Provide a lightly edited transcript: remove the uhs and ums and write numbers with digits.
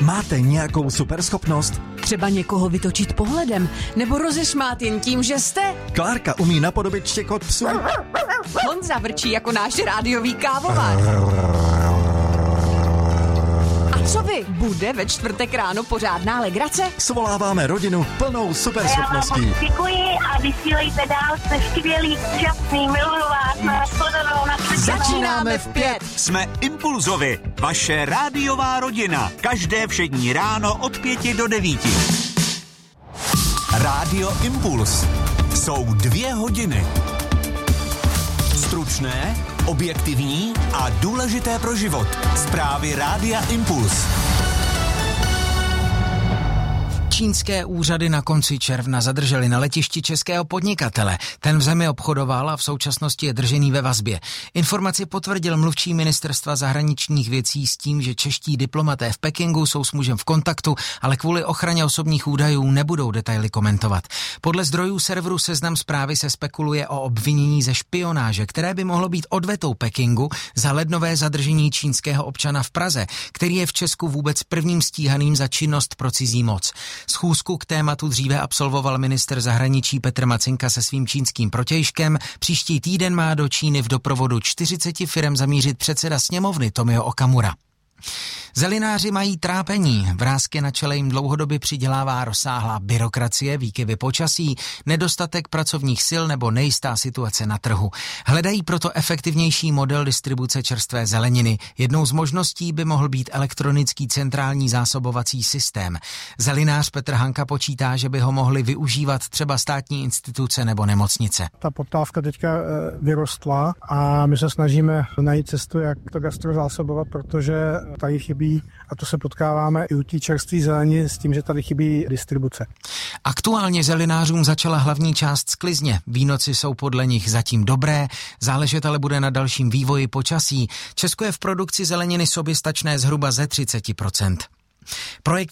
Máte nějakou superschopnost? Třeba někoho vytočit pohledem, nebo rozešmát jen tím, že jste? Klárka umí napodobit štěkot psů. Honza vrčí jako náš rádiový kávovár. A co vy? Bude ve čtvrtek ráno pořádná legrace? Svoláváme rodinu plnou superschopností. Já vám děkuji a vysílejte dál, jste skvělý, úžasný, miluju vás, nashledanou, Začínáme v 5. Jsme Impulzovi, vaše rádiová rodina. Každé všední ráno od 5 do 9. Rádio Impuls. Jsou 2 hodiny. Stručné, objektivní a důležité pro život. Zprávy Rádia Impuls. Čínské úřady na konci června zadrželi na letišti českého podnikatele. Ten v zemi obchodoval a v současnosti je držený ve vazbě. Informaci potvrdil mluvčí ministerstva zahraničních věcí s tím, že čeští diplomaté v Pekingu jsou s mužem v kontaktu, ale kvůli ochraně osobních údajů nebudou detaily komentovat. Podle zdrojů serveru Seznam Zprávy se spekuluje o obvinění ze špionáže, které by mohlo být odvetou Pekingu za lednové zadržení čínského občana v Praze, který je v Česku vůbec prvním stíhaným za činnost pro cizí moc. Schůzku k tématu dříve absolvoval ministr zahraničí Petr Macinka se svým čínským protějškem. Příští týden má do Číny v doprovodu 40 firem zamířit předseda sněmovny Tomio Okamura. Zelináři mají trápení. Vrásky na čele jim dlouhodobě přidělává rozsáhlá byrokracie, výkyvy počasí, nedostatek pracovních sil nebo nejistá situace na trhu. Hledají proto efektivnější model distribuce čerstvé zeleniny. Jednou z možností by mohl být elektronický centrální zásobovací systém. Zelinář Petr Hanka počítá, že by ho mohli využívat třeba státní instituce nebo nemocnice. Ta poptávka teďka vyrostla a my se snažíme najít cestu, jak to gastro zásobovat, protože tady chybí, a to se potkáváme i u té čerstvé zeleniny s tím, že tady chybí distribuce. Aktuálně zelinářům začala hlavní část sklizně. Výnoci jsou podle nich zatím dobré, záležet ale bude na dalším vývoji počasí. Česko je v produkci zeleniny soběstačné zhruba ze 30%. Projekt